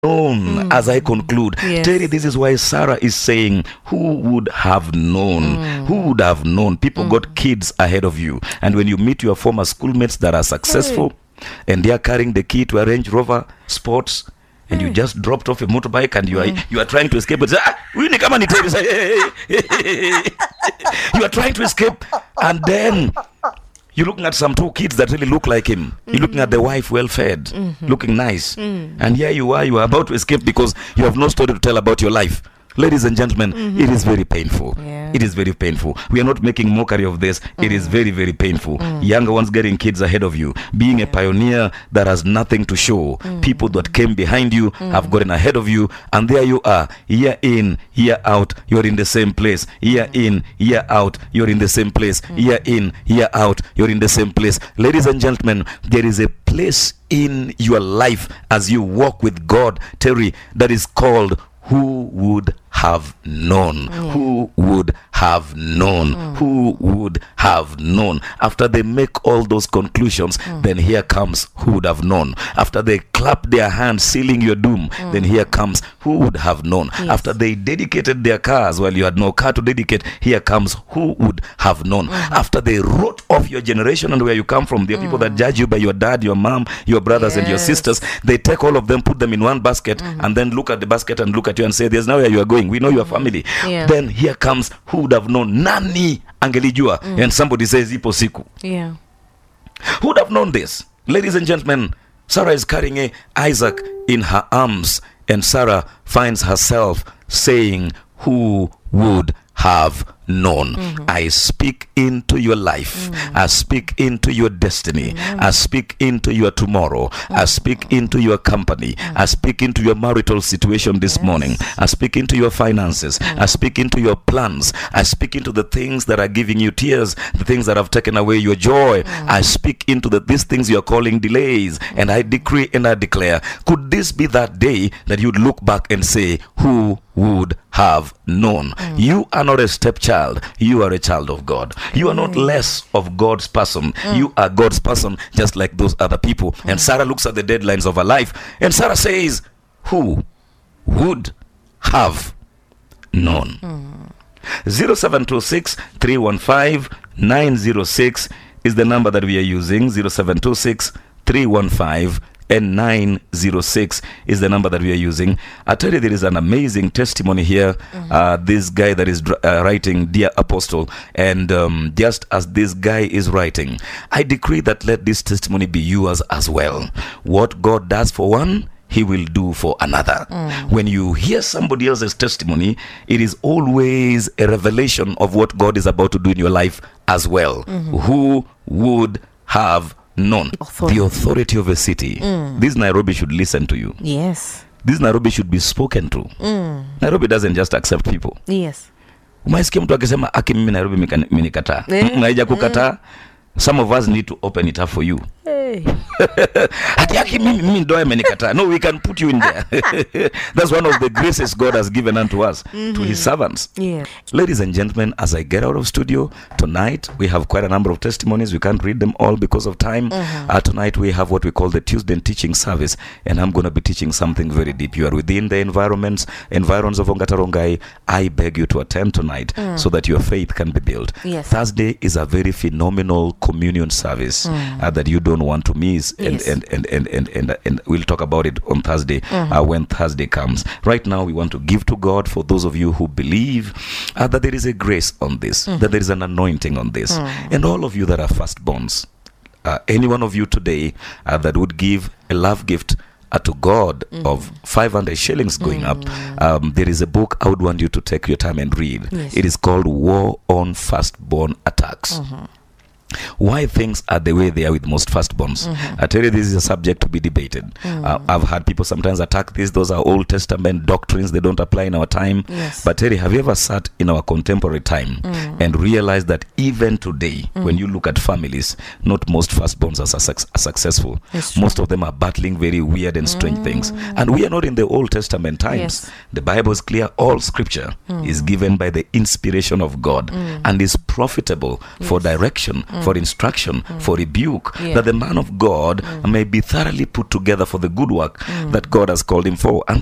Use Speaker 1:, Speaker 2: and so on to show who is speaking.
Speaker 1: known as I conclude.
Speaker 2: Yes.
Speaker 1: Terry, this is why Sarah is saying, who would have known? Who would have known? People got kids ahead of you. And when you meet your former schoolmates that are successful and they are carrying the key to a Range Rover Sports, and you just dropped off a motorbike and you are trying to escape, but you are trying to escape, and then you're looking at some two kids that really look like him. You're looking at the wife, well fed, looking nice, and here you are about to escape because you have no story to tell about your life. Ladies and gentlemen, it is very painful.
Speaker 2: Yeah.
Speaker 1: It is very painful. We are not making mockery of this. It is very, very painful. Younger ones getting kids ahead of you. Being a pioneer that has nothing to show. People that came behind you have gotten ahead of you. And there you are. Year in, year out, you're in the same place. Year in, year out, you're in the same place. Year in, year out, you're in the same place. Ladies and gentlemen, there is a place in your life as you walk with God, Terry, that is called who would have known? Who would have known? Who would have known? After they make all those conclusions, then here comes who would have known. After they clap their hands sealing your doom, then here comes who would have known.
Speaker 2: Yes.
Speaker 1: After they dedicated their cars while you had no car to dedicate, here comes who would have known. After they wrote off your generation and where you come from, there are people that judge you by your dad, your mom, your brothers and your sisters. They take all of them, put them in one basket, and then look at the basket and look at you and say, there's nowhere you are going. We know your family.
Speaker 2: Yeah.
Speaker 1: Then here comes who would have known. Nani angelijua. And somebody says ipo siku.
Speaker 2: Yeah.
Speaker 1: Who would have known this? Ladies and gentlemen, Sarah is carrying Isaac in her arms, and Sarah finds herself saying, who would have known? I speak into your life. I speak into your destiny. I speak into your tomorrow. I speak into your company. I speak into your marital situation this morning. I speak into your finances. I speak into your plans. I speak into the things that are giving you tears, the things that have taken away your joy. I speak into these things you are calling delays, and I decree and I declare, could this be that day that you'd look back and say, who would have known? You are not a stepchild. You are a child of God. You are not less of God's person. You are God's person, just like those other people. And Sarah looks at the deadlines of her life, and Sarah says, who would have known? 0726 315 906 is the number that we are using. 0726 315 and 906 is the number that we are using. I tell you, there is an amazing testimony here. This guy that is writing, Dear Apostle, and just as this guy is writing, I decree that let this testimony be yours as well. What God does for one, he will do for another. When you hear somebody else's testimony, it is always a revelation of what God is about to do in your life as well. Who would have known? The authority of a city. This Nairobi should listen to you.
Speaker 2: Yes.
Speaker 1: This Nairobi should be spoken to. Nairobi doesn't just accept people.
Speaker 2: Yes.
Speaker 1: Umaisikia mtu akisema aki mimi Nairobi imenikataa. Haija kukataa. Some of us need to open it up for you.
Speaker 2: Hey.
Speaker 1: No, we can put you in there. That's one of the graces God has given unto us, to his servants.
Speaker 2: Yeah.
Speaker 1: Ladies and gentlemen, as I get out of studio tonight, we have quite a number of testimonies. We can't read them all because of time. Tonight we have what we call the Tuesday teaching service, and I'm going to be teaching something very deep. You are within the environs of Ongatarongai. I beg you to attend tonight so that your faith can be built.
Speaker 2: Yes.
Speaker 1: Thursday is a very phenomenal communion service that you don't want to miss.
Speaker 2: Yes.
Speaker 1: And we'll talk about it on Thursday when Thursday comes. Right now, we want to give to God for those of you who believe that there is a grace on this, that there is an anointing on this. And all of you that are firstborns, any one of you today that would give a love gift to God of 500 shillings going up, there is a book I would want you to take your time and read.
Speaker 2: Yes.
Speaker 1: It is called War on Firstborn Attacks. Why things are the way they are with most firstborns. I tell you, this is a subject to be debated. I've had people sometimes attack this. Those are Old Testament doctrines. They don't apply in our time.
Speaker 2: Yes.
Speaker 1: But Terry, have you ever sat in our contemporary time and realized that even today, when you look at families, not most firstborns are successful. Most of them are battling very weird and strange things. And we are not in the Old Testament times.
Speaker 2: Yes.
Speaker 1: The Bible is clear. All scripture is given by the inspiration of God and is profitable for direction, for instruction, for rebuke,
Speaker 2: Yeah.
Speaker 1: that the man of God may be thoroughly put together for the good work that God has called him for. And